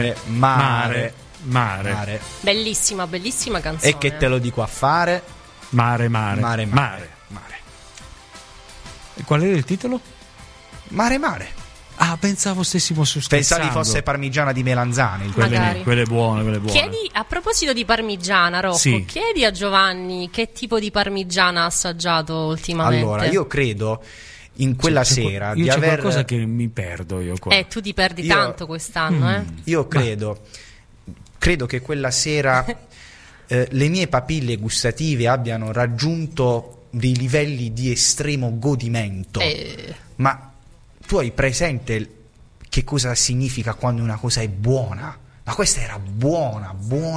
Mare. Bellissima canzone. E che te lo dico a fare? Mare. E qual era il titolo? Mare. Ah, pensavo stessimo su Pensavi fosse parmigiana di melanzane. Quelle buone. Chiedi, a proposito di parmigiana, Rocco, sì. Chiedi a Giovanni che tipo di parmigiana ha assaggiato ultimamente. Allora, io credo in quella sera io di c'è aver... qualcosa che mi perdo io qua. Tu ti perdi tanto quest'anno, Io credo che quella sera le mie papille gustative abbiano raggiunto dei livelli di estremo godimento. Ma tu hai presente che cosa significa quando una cosa è buona? Ma questa era buona.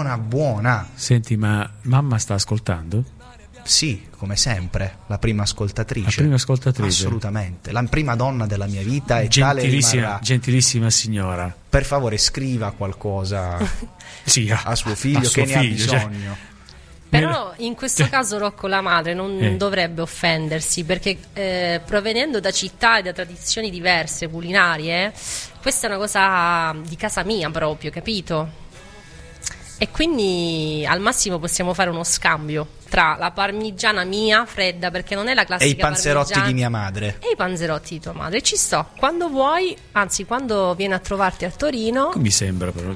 Senti, ma mamma sta ascoltando? Sì, come sempre, la prima ascoltatrice. Assolutamente. La prima donna della mia vita è tale rimarrà. Gentilissima signora. Per favore, scriva qualcosa sì, a suo figlio che ne ha bisogno. Però in questo caso Rocco, la madre non dovrebbe offendersi, perché provenendo da città e da tradizioni diverse culinarie, questa è una cosa di casa mia proprio, capito? E quindi al massimo possiamo fare uno scambio tra la parmigiana mia fredda, perché non è la classica, e i panzerotti di mia madre, e i panzerotti di tua madre. Ci sto quando vuoi, anzi quando vieni a trovarti a Torino. Mi sembra però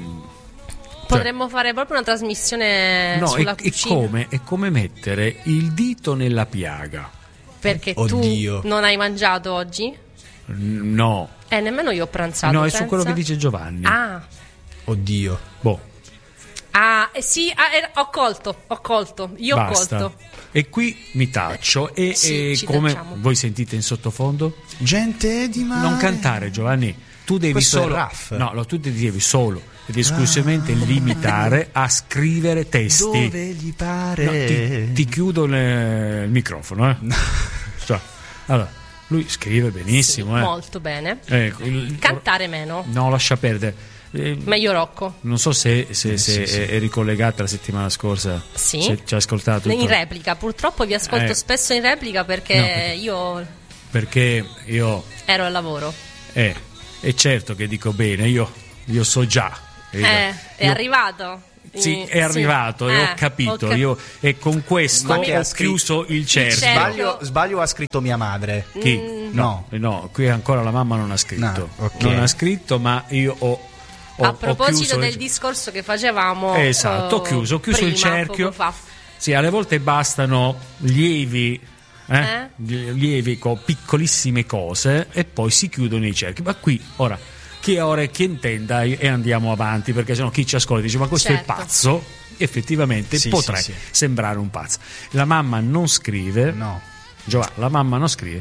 potremmo fare proprio una trasmissione sulla cucina. È come mettere il dito nella piaga. Perché tu non hai mangiato oggi? No. Nemmeno io ho pranzato. No, è su quello che dice Giovanni. Oddio. Boh. Sì, ho colto. Io basta. Ho colto. E qui mi taccio e come tacciamo. Voi sentite in sottofondo? Gente di mare. Non cantare, Giovanni. Tu devi tu devi solo ed esclusivamente limitare a scrivere testi. Dove gli pare. Ti chiudo il microfono, Cioè, allora, lui scrive benissimo, molto bene. Cantare meno. No, lascia perdere. Meglio Rocco. Non so se è ricollegata la settimana scorsa. Sì. Se ci ha ascoltato in replica. Purtroppo vi ascolto spesso in replica perché io ero al lavoro. E certo che dico bene, io so già. È arrivato. Sì, è arrivato e ho capito. E con questo ho chiuso il cerchio. Sbaglio, ha scritto mia madre. Chi? No, qui ancora la mamma non ha scritto. Non ha scritto, ma io a proposito del discorso che facevamo, ho chiuso prima, il cerchio. Sì, alle volte bastano lievi con piccolissime cose e poi si chiudono i cerchi. Ma qui ora chi ha orecchie intenda e andiamo avanti, perché sennò chi ci ascolta dice ma questo è pazzo. Effettivamente potrebbe sembrare un pazzo. La mamma non scrive. No. La mamma non scrive.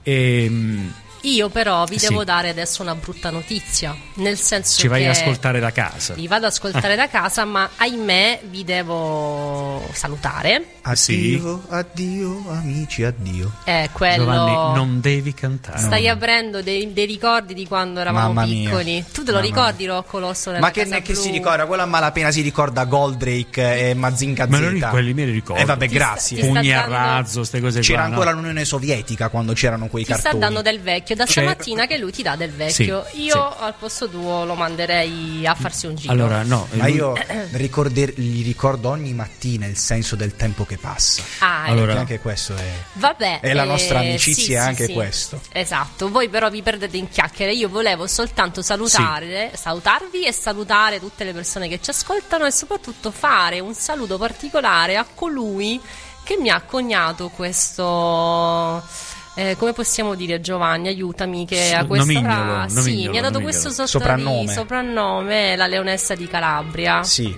Io però vi devo dare adesso una brutta notizia, nel senso ci vai ad ascoltare da casa. Vi vado ad ascoltare da casa, ma ahimè vi devo salutare. Addio amici, addio. Quello. Giovanni, non devi cantare. Stai aprendo dei ricordi di quando eravamo piccoli. Tu te lo ricordi, Rocco L'Osso nella Casa che Blu? si ricorda? Quella a malapena si ricorda Goldrake e Mazinga Z. Ma quelli me li ricordo. Vabbè, grazie. Pugni a razzo, queste cose c'era qua. Ancora l'Unione Sovietica quando c'erano quei cartoni. Ti sta dando del vecchio. Da stamattina che lui ti dà del vecchio. Io al posto tuo lo manderei a farsi un giro. Allora ma io gli ricordo ogni mattina il senso del tempo che passa. Allora anche questo è. Vabbè, è la nostra amicizia, è anche questo. Esatto. Voi però vi perdete in chiacchiere. Io volevo soltanto salutarvi e salutare tutte le persone che ci ascoltano e soprattutto fare un saluto particolare a colui che mi ha coniato questo. Come possiamo dire, Giovanni, aiutami, che a questa mi ha dato questo soprannome, la Leonessa di Calabria,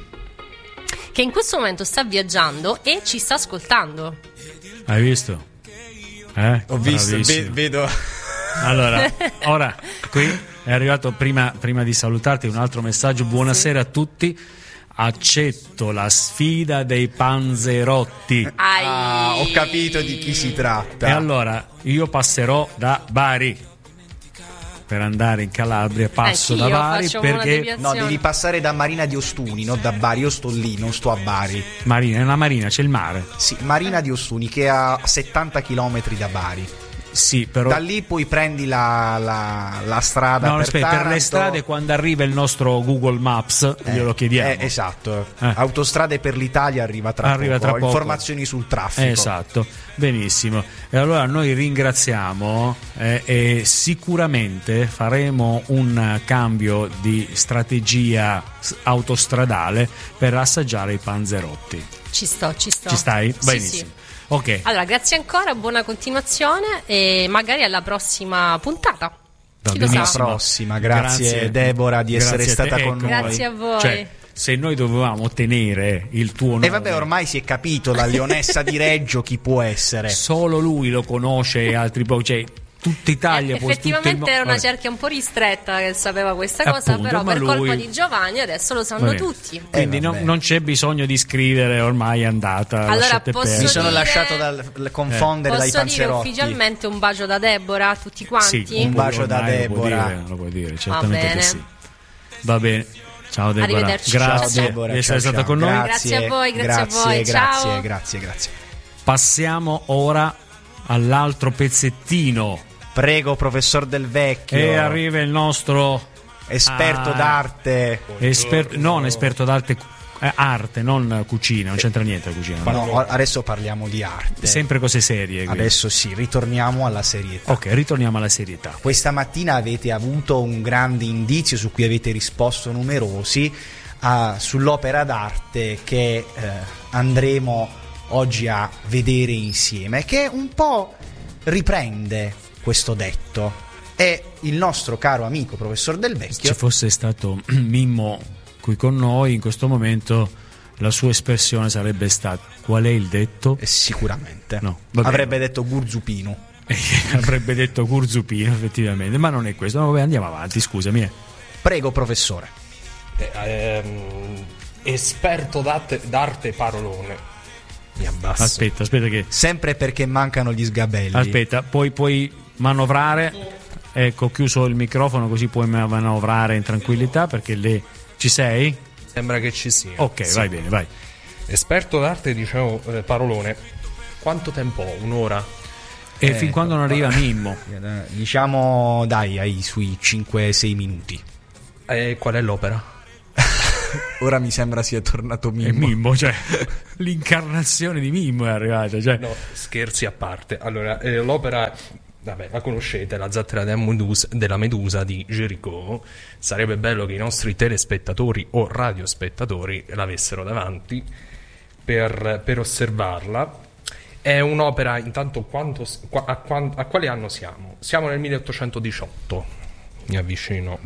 che in questo momento sta viaggiando e ci sta ascoltando. Hai visto? Ho visto, vedo. Allora, ora qui è arrivato prima di salutarti un altro messaggio. Buonasera a tutti. Accetto la sfida dei panzerotti. Ho capito di chi si tratta. E allora io passerò da Bari per andare in Calabria. Passo da Bari perché devi passare da Marina di Ostuni, non da Bari. Io sto lì, non sto a Bari. Nella Marina c'è il mare. Sì, Marina di Ostuni, che è a 70 km da Bari. Sì, però da lì poi prendi la strada. No, aspetta, per le strade quando arriva il nostro Google Maps glielo chiediamo. Esatto. Autostrade per l'Italia arriva tra poco. Informazioni sul traffico. Esatto, benissimo. E allora noi ringraziamo e sicuramente faremo un cambio di strategia autostradale per assaggiare i panzerotti. Ci sto. Ci stai? Sì, benissimo. sì. Ok. Allora, grazie ancora, buona continuazione e magari alla prossima puntata. Alla prossima, grazie Deborah di essere stata con noi. Grazie a voi. Cioè, se noi dovevamo tenere il tuo nome, e vabbè, ormai si è capito, la Leonessa di Reggio chi può essere. Solo lui lo conosce e altri pochi, cioè tutta Italia. Effettivamente era una cerchia un po' ristretta che sapeva questa cosa, appunto, però per colpa di Giovanni adesso lo sanno tutti. Quindi non c'è bisogno di scrivere, ormai è andata. Allora mi sono lasciato confondere dai panzerotti. Posso dire ufficialmente un bacio da Deborah a tutti quanti? Sì, un bacio da Deborah. Lo puoi dire, certamente che sì. Va bene. Ciao Deborah. Arrivederci. Grazie Deborah, di essere stata con noi. Grazie a voi, ciao. Grazie. Passiamo ora all'altro pezzettino. Prego, professor Del Vecchio. E arriva il nostro esperto d'arte. Non esperto d'arte, arte, non cucina, non c'entra niente la cucina. Ma no, adesso parliamo di arte. Sempre cose serie. Quindi. Adesso sì, ritorniamo alla serietà. Ok, ritorniamo alla serietà. Questa mattina avete avuto un grande indizio su cui avete risposto numerosi sull'opera d'arte che andremo oggi a vedere insieme, che un po' riprende questo detto. È il nostro caro amico professor Del Vecchio. Se ci fosse stato Mimmo qui con noi in questo momento, la sua espressione sarebbe stata: qual è il detto? Sicuramente no, avrebbe detto Gurzupino. Avrebbe detto Gurzupino, effettivamente, ma non è questo. No, vabbè, andiamo avanti, scusami. Prego professore. Esperto d'arte parolone. Mi abbasso. Aspetta che sempre perché mancano gli sgabelli. Aspetta, puoi manovrare. Ecco, chiuso il microfono così puoi manovrare in tranquillità, perché lì ci sei? Sembra che ci sia. Ok, sì. Vai bene, vai. Esperto d'arte, dicevo, parolone. Quanto tempo ho? Un'ora? E fin quando non arriva Mimmo? Diciamo, dai, sui 5-6 minuti. Qual è l'opera? Ora mi sembra sia tornato Mimmo. Mimmo, cioè l'incarnazione di Mimmo è arrivata, cioè. No, scherzi a parte. Allora, l'opera, vabbè, la conoscete, La zattera della Medusa di Géricault. Sarebbe bello che i nostri telespettatori o radiospettatori l'avessero davanti per osservarla. È un'opera, intanto, a quale anno siamo? Siamo nel 1818. Mi avvicino.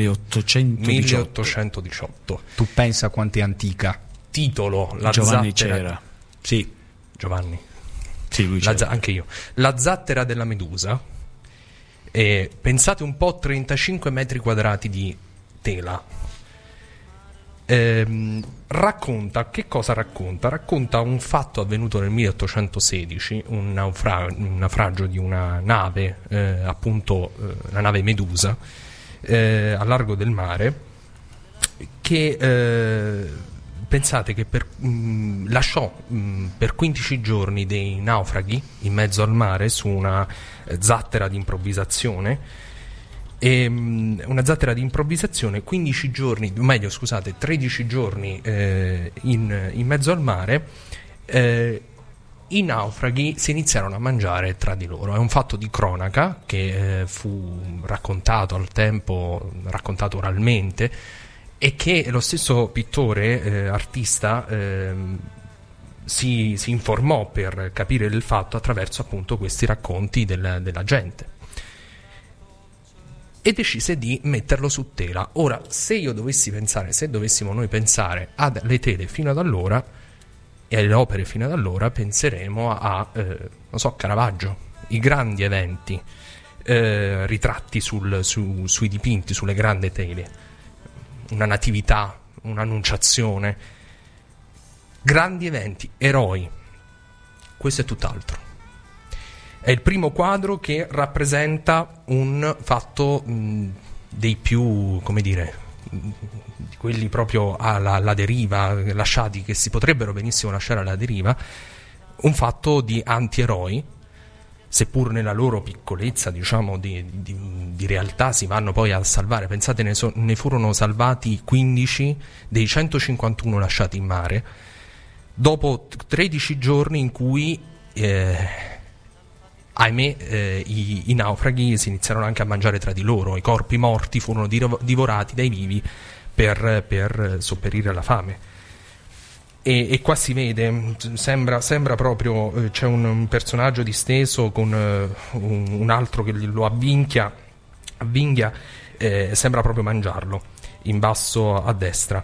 1818. Tu pensa quanto è antica? Titolo: La Giovanni zattera. c'era. Sì. Giovanni. Sì, lui c'era. Anche io. La zattera della Medusa. Pensate un po', 35 metri quadrati di tela. Racconta, che cosa racconta? Racconta un fatto avvenuto nel 1816, un naufragio di una nave, appunto la nave Medusa, a largo del mare, che pensate che lasciò per 15 giorni dei naufraghi in mezzo al mare su una zattera di improvvisazione. Una zattera di improvvisazione, 13 giorni in mezzo al mare. I naufraghi si iniziarono a mangiare tra di loro. È un fatto di cronaca che fu raccontato al tempo, raccontato oralmente, e che lo stesso pittore, artista, si informò per capire il fatto attraverso appunto questi racconti della gente. E decise di metterlo su tela. Ora, se dovessimo noi pensare alle tele fino ad allora e alle opere fino ad allora, penseremo a Caravaggio, i grandi eventi, ritratti sui dipinti, sulle grandi tele, una natività, un'annunciazione, grandi eventi, eroi. Questo è tutt'altro. È il primo quadro che rappresenta un fatto dei più, come dire, di quelli proprio alla deriva, lasciati, che si potrebbero benissimo lasciare alla deriva, un fatto di antieroi. seppur nella loro piccolezza, diciamo, di realtà, si vanno poi a salvare. Pensate, ne furono salvati 15 dei 151 lasciati in mare, dopo 13 giorni in cui, ahimè, i naufraghi si iniziarono anche a mangiare tra di loro. I corpi morti furono divorati dai vivi per sopperire alla fame. E qua si vede, sembra proprio, c'è un personaggio disteso con un altro che lo avvinghia, sembra proprio mangiarlo, in basso a destra.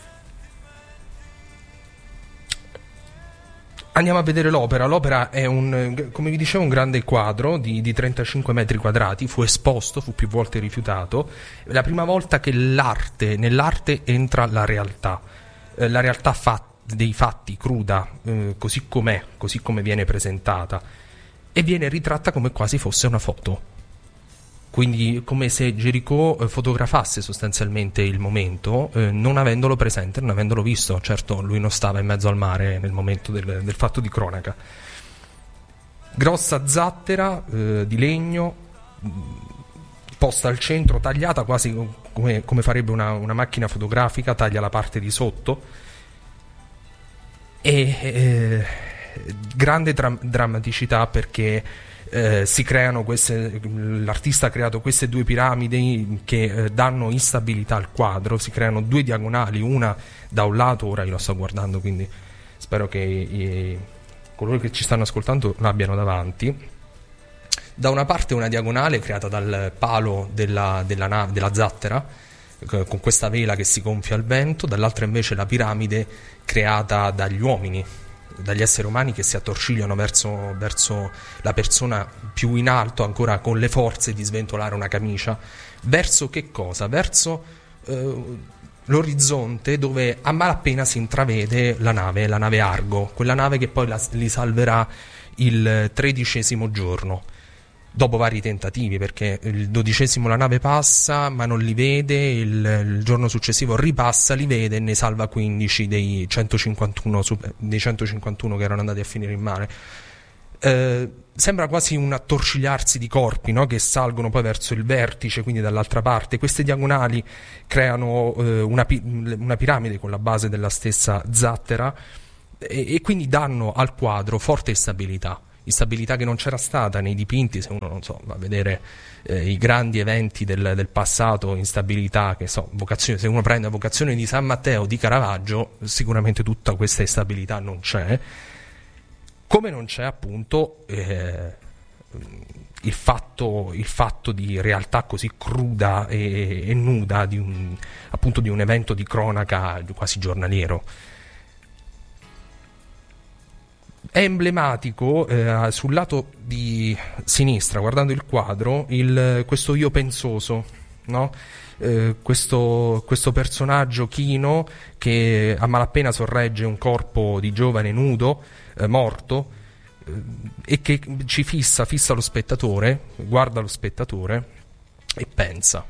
Andiamo a vedere l'opera. L'opera è come vi dicevo, un grande quadro di 35 metri quadrati, fu esposto, fu più volte rifiutato. È la prima volta che nell'arte entra la realtà dei fatti, cruda, così com'è, così come viene presentata, e viene ritratta come quasi fosse una foto. Quindi come se Géricault fotografasse sostanzialmente il momento, non avendolo presente, non avendolo visto. Certo, lui non stava in mezzo al mare nel momento del fatto di cronaca. Grossa zattera di legno, posta al centro, tagliata quasi come farebbe una macchina fotografica, taglia la parte di sotto. E grande drammaticità, perché si creano l'artista ha creato queste due piramidi che danno instabilità al quadro. Si creano due diagonali, una da un lato, ora io lo sto guardando, quindi spero che coloro che ci stanno ascoltando l'abbiano davanti. Da una parte una diagonale creata dal palo della zattera, con questa vela che si gonfia al vento, dall'altra invece la piramide creata dagli uomini, dagli esseri umani che si attorcigliano verso la persona più in alto, ancora con le forze di sventolare una camicia. Verso che cosa? Verso l'orizzonte, dove a malapena si intravede la nave Argo, quella nave che poi li salverà il 13° giorno. Dopo vari tentativi, perché il 12° la nave passa ma non li vede, il giorno successivo ripassa, li vede e ne salva 15 dei 151 che erano andati a finire in mare. Sembra quasi un attorcigliarsi di corpi, no? Che salgono poi verso il vertice, quindi dall'altra parte. Queste diagonali creano una piramide con la base della stessa zattera, e quindi danno al quadro forte instabilità che non c'era stata nei dipinti. Se uno, non so, va a vedere i grandi eventi del passato, instabilità, che so, vocazione, se uno prende la Vocazione di San Matteo di Caravaggio, sicuramente tutta questa instabilità non c'è, come non c'è appunto il fatto di realtà così cruda e nuda di un evento di cronaca quasi giornaliero. È emblematico sul lato di sinistra, guardando il quadro, questo io pensoso, no? Questo personaggio chino che a malapena sorregge un corpo di giovane nudo, morto, e che ci fissa lo spettatore, guarda lo spettatore e pensa.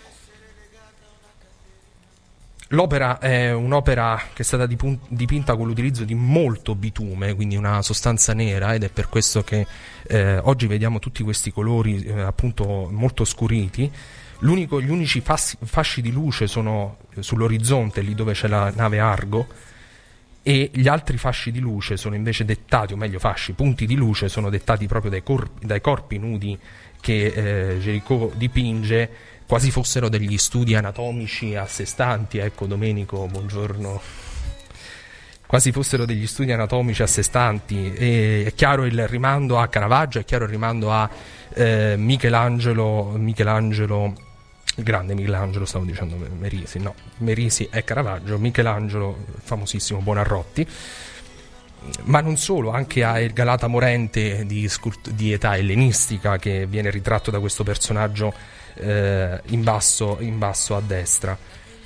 L'opera è un'opera che è stata dipinta con l'utilizzo di molto bitume, quindi una sostanza nera, ed è per questo che oggi vediamo tutti questi colori appunto molto scuriti. Gli unici fasci di luce sono sull'orizzonte, lì dove c'è la nave Argo, e gli altri fasci di luce sono invece dettati, o meglio punti di luce sono dettati proprio dai corpi nudi che Géricault dipinge, quasi fossero degli studi anatomici a sé stanti. Ecco, Domenico, buongiorno. Quasi fossero degli studi anatomici a sé stanti. E è chiaro il rimando a Caravaggio, è chiaro il rimando a Michelangelo, il grande Michelangelo, stavo dicendo Merisi, no, Merisi è Caravaggio, Michelangelo, famosissimo Buonarroti, ma non solo, anche a Il Galata morente di età ellenistica, che viene ritratto da questo personaggio in basso a destra.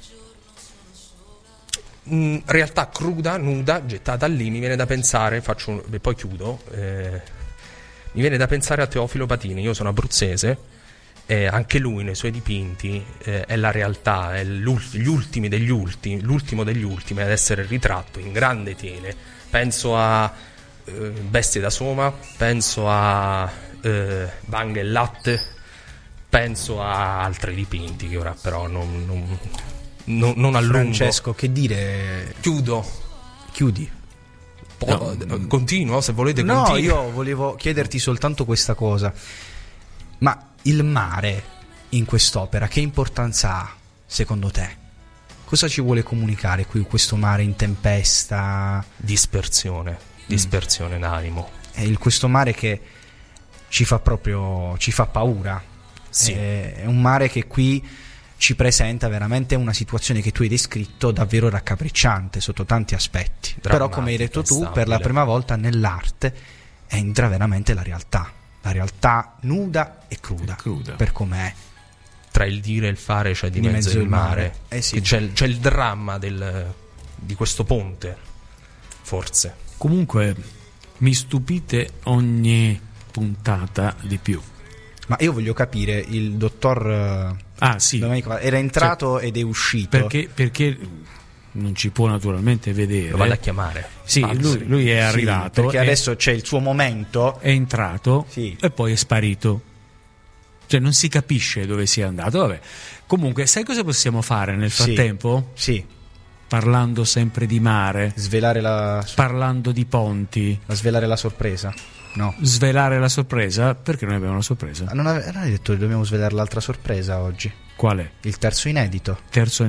Realtà cruda, nuda, gettata lì. Mi viene da pensare, e poi chiudo, mi viene da pensare a Teofilo Patini. Io sono abruzzese, anche lui nei suoi dipinti è la realtà, è l'ultimo degli ultimi ad essere ritratto in grande tele. Penso a Bestie da Soma, penso a Bang e Latte, penso a altri dipinti che ora però non allungo. Francesco, che dire? Chiudi. Continuo, se volete. No, io volevo chiederti soltanto questa cosa. Ma il mare in quest'opera che importanza ha, secondo te? Cosa ci vuole comunicare qui questo mare in tempesta? Dispersione d'animo. È questo mare che ci fa paura. Sì. È un mare che qui ci presenta veramente una situazione che tu hai descritto davvero raccapricciante sotto tanti aspetti. Però, come hai detto tu, per la prima volta nell'arte entra veramente la realtà nuda e cruda. Per com'è. Tra il dire e il fare c'è di mezzo il mare. Sì. C'è il dramma di questo ponte, forse. Comunque mi stupite ogni puntata di più. Ma io voglio capire, il dottor sì, Domenico era entrato ed è uscito. Perché non ci può naturalmente vedere. Lo vado a chiamare. Sì, lui è arrivato. Perché adesso c'è il suo momento. È entrato e poi è sparito. Cioè non si capisce dove sia andato. Vabbè. Comunque, sai cosa possiamo fare nel frattempo? Sì. Parlando sempre di mare. Parlando di ponti. Svelare la sorpresa. No. Svelare la sorpresa? Perché noi abbiamo una sorpresa? Non hai detto che dobbiamo svelare l'altra sorpresa oggi? Qual è? Il terzo inedito.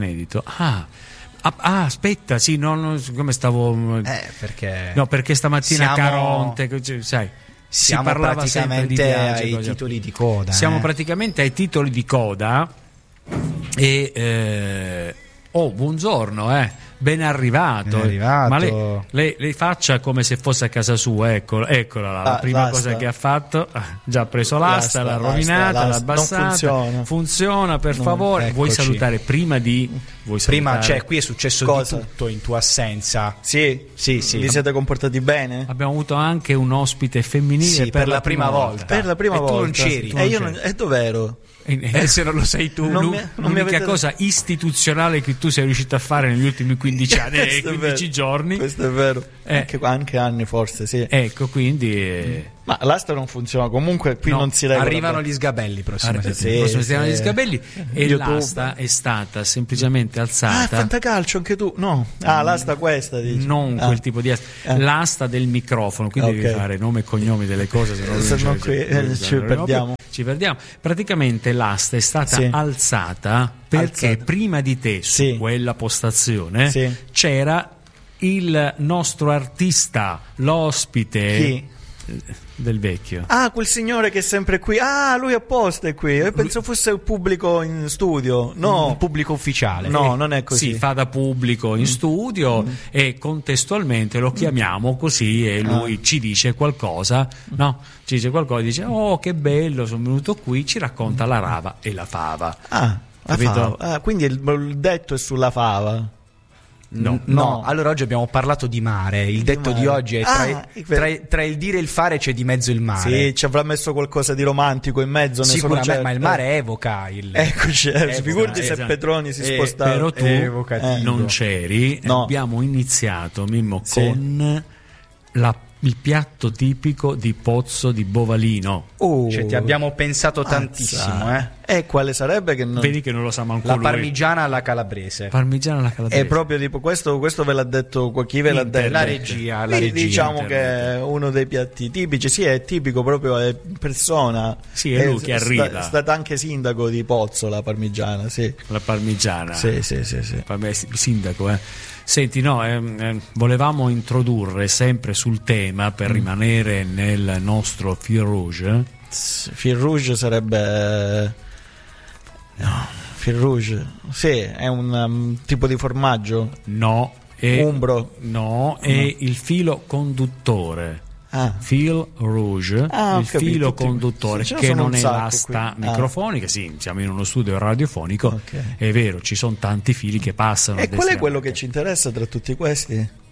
Aspetta, sì, come stavo... perché... No, perché stamattina Caronte, sai... Siamo si parlava praticamente ai titoli di coda. Siamo praticamente ai titoli di coda e buongiorno, ben arrivato. Ma lei faccia come se fosse a casa sua, eccola la prima l'asta. cosa che ha fatto, già ha preso l'asta, l'ha rovinata, l'ha abbassata. Funziona, per favore. Eccoci. Vuoi salutare prima qui è successo di tutto in tua assenza. Sì. Vi siete comportati bene? Abbiamo avuto anche un ospite femminile per la prima volta. Per la prima volta. Tu non c'eri. E dov'ero? Se non lo sei tu, l'unica cosa istituzionale che tu sei riuscito a fare negli ultimi 15 anni, 15 giorni. Questo è vero. Anche anni, forse, sì. Ecco, quindi. Ma l'asta non funziona. Comunque, qui non si regola. Arrivano gli sgabelli prossima settimana. Gli sgabelli e YouTube. L'asta è stata semplicemente alzata. Fantacalcio anche tu? No. L'asta questa, dici. Non quel tipo di asta. L'asta del microfono. Quindi devi fare nome e cognomi delle cose, se no ci perdiamo. Praticamente l'asta è stata alzata perché prima di te su quella postazione c'era il nostro artista, l'ospite del vecchio. Quel signore che è sempre qui. Lui apposta è qui. Io penso fosse il pubblico in studio. No, il pubblico ufficiale. No, non è così. Fa da pubblico in studio e contestualmente lo chiamiamo così e lui ci dice qualcosa, no? Ci dice qualcosa, dice che bello, sono venuto qui, ci racconta la rava e la fava. La fava. Quindi il detto è sulla fava. No, allora oggi abbiamo parlato di mare. Il detto di oggi è tra il dire e il fare c'è di mezzo il mare. Sì, ci avrà messo qualcosa di romantico in mezzo. Sicuramente, ma il mare evoca il. Eccoci, figurati se Petroni si spostava. Però tu non c'eri. Abbiamo iniziato, Mimmo, con il piatto tipico di Pozzo di Bovalino. Ti abbiamo pensato tantissimo, E quale sarebbe che non... Vedi che non lo sa manco la lui. parmigiana alla calabrese. È proprio tipo questo ve l'ha detto chi ve l'ha detto? La regia. Diciamo che è uno dei piatti tipici. Sì, è tipico proprio, è persona. Sì, è lui che arriva. È stato anche sindaco di Pozzo, la parmigiana, sì. La parmigiana. Sì. Sindaco, Senti, volevamo introdurre sempre sul tema, per rimanere nel nostro fil rouge. Fil rouge sarebbe... Fil rouge. Sì, è un tipo di formaggio. No. Umbro. No, è il filo conduttore. Fil rouge, il filo conduttore, che non è l'asta microfonica. Sì, siamo in uno studio radiofonico, è vero, ci sono tanti fili che passano. E qual è quello che ci interessa tra tutti questi?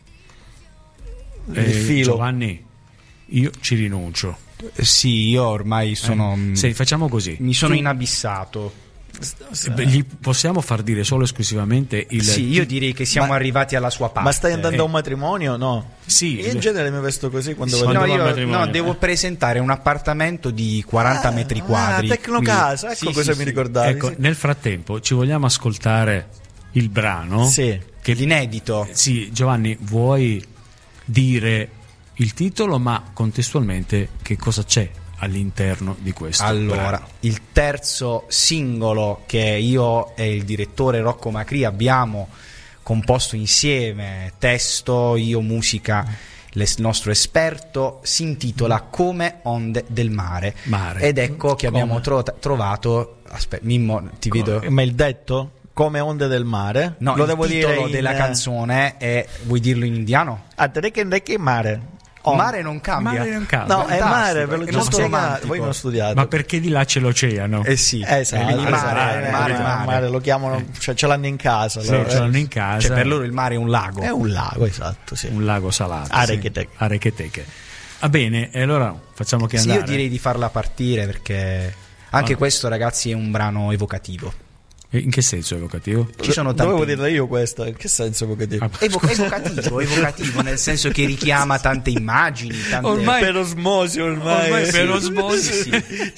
Il filo. Giovanni, io ci rinuncio. Sì, io ormai sono. Sì, facciamo così. Mi sono inabissato. Gli possiamo far dire solo esclusivamente il... Sì, io direi che siamo arrivati alla sua parte. Ma stai andando a un matrimonio? No. Sì. Io in genere mi vesto così quando Sì, vado No, devo presentare un appartamento di 40 metri quadri. Tecnocasa, ecco cosa mi ricordavi. Ecco, nel frattempo ci vogliamo ascoltare il brano? Sì. Che l'inedito. Sì, Giovanni, vuoi dire il titolo, ma contestualmente che cosa c'è all'interno di questo brano? Il terzo singolo che io e il direttore Rocco Macri abbiamo composto insieme, testo, io musica, il nostro esperto, si intitola Come onde del mare. Ed ecco che abbiamo trovato. Aspetta, Mimmo, ti vedo. Ma il detto? Come onde del mare? No, lo il devo titolo dire della canzone è, vuoi dirlo in indiano? Che mare. Mare non cambia. Mare non cambia. No, è mare, ve l'ho già spiegato. Voi non studiate. Ma perché di là c'è l'oceano? Sì. Esatto. Mare lo chiamano, cioè ce l'hanno in casa. Sì, ce l'hanno in casa. Cioè per loro il mare è un lago. È un lago, esatto, sì. Un lago salato. Arecheteche. Va bene, e allora facciamo che andare. Io direi di farla partire perché anche questo, ragazzi, è un brano evocativo. In che senso evocativo? Ci sono tanti... Dovevo dirla io questa, in che senso evocativo? Evocativo nel senso che richiama tante immagini, tante... Ormai per osmosi, per osmosi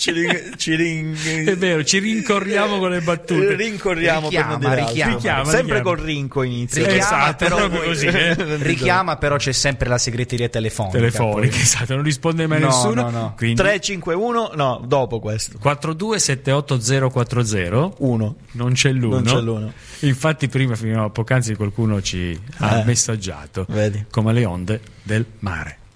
è vero, ci rincorriamo con le battute. Richiama, sempre col rinco inizia. Esatto, però proprio così. Richiama, però c'è sempre la segreteria telefonica. Esatto, non risponde mai nessuno. No. Quindi 351, no, dopo questo. 4278040. 1. Non c'è l'uno. Non c'è l'uno. Infatti prima, fino a poc'anzi, qualcuno ci ha messaggiato. Vedi. Come le onde del mare.